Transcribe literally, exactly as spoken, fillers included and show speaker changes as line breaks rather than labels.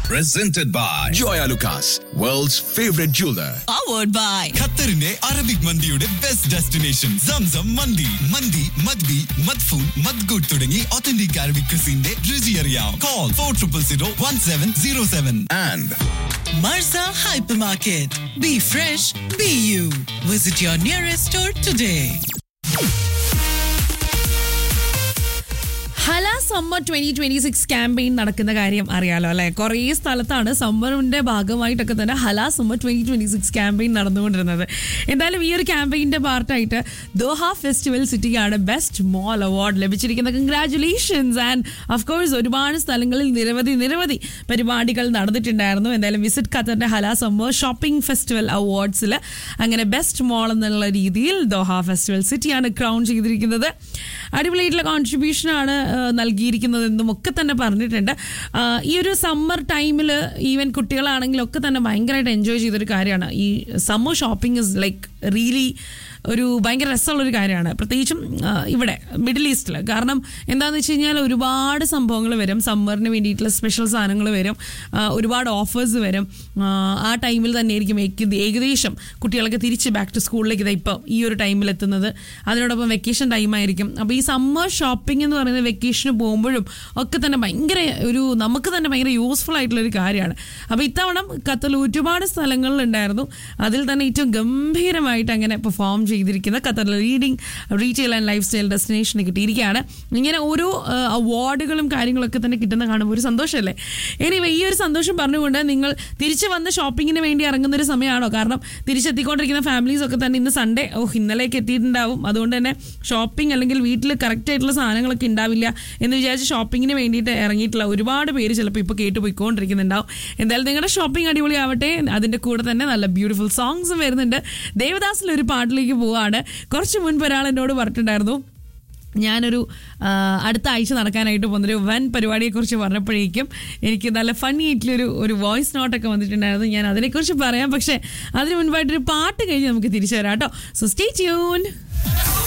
Presented by
Joya Lucas, world's favorite jeweler.
Powered by
ഖത്തറിന്റെ Arabic മന്തിയുടെ best destination Zamzam മന്തി. മന്തി മദ്ബി മദ്ഫൂൻ മദ്ഗൂട്ട് തുടങ്ങി authentic Arabic ക്രിസിന്റെ രുചി അറിയാം. Call four triple zero one seven zero seven.
And
Marza Hypermarket. Be fresh, be you. Visit your nearest store today.
Hala summer twenty twenty six campaign നടക്കുന്ന കാര്യം അറിയാലോ അല്ലെ. കുറേ സ്ഥലത്താണ് സമ്മറിന്റെ ഭാഗമായിട്ടൊക്കെ തന്നെ Hala summer twenty twenty six campaign നടന്നുകൊണ്ടിരുന്നത്. എന്തായാലും ഈ ഒരു ക്യാമ്പയിന്റെ പാർട്ടായിട്ട് ദോഹ ഫെസ്റ്റിവൽ സിറ്റിക്കാണ് ബെസ്റ്റ് മോൾ അവാർഡ് ലഭിച്ചിരിക്കുന്നത്. കൺഗ്രാറ്റുലേഷൻസ്. ആൻഡ് ഓഫ് കോഴ്സ് ഒരുപാട് സ്ഥലങ്ങളിൽ നിരവധി നിരവധി പരിപാടികൾ നടന്നിട്ടുണ്ടായിരുന്നു. എന്തായാലും വിസിറ്റ് ഖത്തറിന്റെ ഹല സമ്മർ ഷോപ്പിംഗ് ഫെസ്റ്റിവൽ അവാർഡ്സിൽ അങ്ങനെ ബെസ്റ്റ് മോൾ എന്നുള്ള രീതിയിൽ ദോഹ ഫെസ്റ്റിവൽ സിറ്റിയാണ് ക്രൗൺ ചെയ്തിരിക്കുന്നത്. അടിപൊളിയായിട്ടുള്ള കോൺട്രിബ്യൂഷനാണ് നൽകിയിരിക്കുന്നതെന്നും ഒക്കെ തന്നെ പറഞ്ഞിട്ടുണ്ട്. ഈ ഒരു സമ്മർ ടൈമിൽ ഈവൻ കുട്ടികളാണെങ്കിലും ഒക്കെ തന്നെ ഭയങ്കരമായിട്ട് എൻജോയ് ചെയ്തൊരു കാര്യമാണ്. ഈ summer shopping is like really ഒരു ഭയങ്കര രസമുള്ളൊരു കാര്യമാണ്, പ്രത്യേകിച്ചും ഇവിടെ മിഡിൽ ഈസ്റ്റിൽ. കാരണം എന്താണെന്ന് വെച്ച് കഴിഞ്ഞാൽ ഒരുപാട് സംഭവങ്ങൾ വരും, സമ്മറിന് വേണ്ടിയിട്ടുള്ള സ്പെഷ്യൽ സാധനങ്ങൾ വരും, ഒരുപാട് ഓഫേഴ്സ് വരും. ആ ടൈമിൽ തന്നെ ആയിരിക്കും ഏകദേശം കുട്ടികളൊക്കെ തിരിച്ച് ബാക്ക് ടു സ്കൂളിലേക്ക് ഇതാ ഇപ്പം ഈ ഒരു ടൈമിൽ എത്തുന്നത്. അതിനോടൊപ്പം വെക്കേഷൻ ടൈമായിരിക്കും. അപ്പോൾ ഈ സമ്മർ ഷോപ്പിംഗ് എന്ന് പറയുന്നത് വെക്കേഷന് പോകുമ്പോഴും ഒക്കെ തന്നെ ഭയങ്കര ഒരു നമുക്ക് തന്നെ ഭയങ്കര യൂസ്ഫുൾ ആയിട്ടുള്ളൊരു കാര്യമാണ്. അപ്പോൾ ഇത്തവണ ഖത്തറിൽ ഒരുപാട് സ്ഥലങ്ങളിലുണ്ടായിരുന്നു. അതിൽ തന്നെ ഏറ്റവും ഗംഭീരമായിട്ട് അങ്ങനെ പെർഫോം ചെയ്തിരിക്കുന്ന ഖത്തറിലെ leading retail and life style destination കിട്ടിയിരിക്കുകയാണ്. ഇങ്ങനെ ഓരോ അവാർഡുകളും കാര്യങ്ങളൊക്കെ തന്നെ കിട്ടുന്ന കാണുമ്പോൾ ഒരു സന്തോഷമല്ലേ. എനിവേ ഈ ഒരു സന്തോഷം പറഞ്ഞുകൊണ്ട് നിങ്ങൾ തിരിച്ച് വന്ന് ഷോപ്പിങ്ങിന് വേണ്ടി ഇറങ്ങുന്നൊരു സമയമാണോ? കാരണം തിരിച്ചെത്തിക്കൊണ്ടിരിക്കുന്ന ഫാമിലീസ് ഒക്കെ തന്നെ ഇന്ന് സൺഡേ ഓ ഇന്നലേക്ക് എത്തിയിട്ടുണ്ടാവും. അതുകൊണ്ട് തന്നെ ഷോപ്പിംഗ് അല്ലെങ്കിൽ വീട്ടിൽ കറക്റ്റ് ആയിട്ടുള്ള സാധനങ്ങളൊക്കെ ഉണ്ടാവില്ല എന്ന് വിചാരിച്ച് ഷോപ്പിങ്ങിന് വേണ്ടിയിട്ട് ഇറങ്ങിയിട്ടുള്ള ഒരുപാട് പേര് ചിലപ്പോൾ ഇപ്പോൾ കേട്ട് പോയിക്കൊണ്ടിരിക്കുന്നുണ്ടാവും. എന്തായാലും നിങ്ങളുടെ ഷോപ്പിംഗ് അടിപൊളിയാവട്ടെ. അതിൻ്റെ കൂടെ തന്നെ നല്ല ബ്യൂട്ടിഫുൾ സോങ്സും വരുന്നുണ്ട്. ദേവദാസിലെ ഒരു പാട്ടിലേക്ക് പോവാണ്. കുറച്ച് മുൻപ് ഒരാൾ എന്നോട് പറഞ്ഞിട്ടുണ്ടായിരുന്നു ഞാനൊരു അടുത്ത ആഴ്ച നടക്കാനായിട്ട് പോകുന്നൊരു വൻ പരിപാടിയെക്കുറിച്ച് പറഞ്ഞപ്പോഴേക്കും എനിക്ക് നല്ല ഫണ്ണി ആയിട്ടുള്ളൊരു ഒരു വോയിസ് നോട്ടൊക്കെ വന്നിട്ടുണ്ടായിരുന്നു. ഞാൻ അതിനെക്കുറിച്ച് പറയാം, പക്ഷേ അതിന് മുൻപായിട്ടൊരു പാട്ട് കഴിഞ്ഞ് നമുക്ക് തിരിച്ചു വരാം കേട്ടോ. So stay tune.